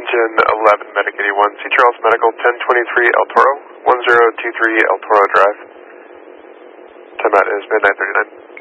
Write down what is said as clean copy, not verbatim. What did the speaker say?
Engine 11, Medic 81, C. Charles Medical 1023 El Toro, 1023 El Toro Drive. Time out is midnight 39.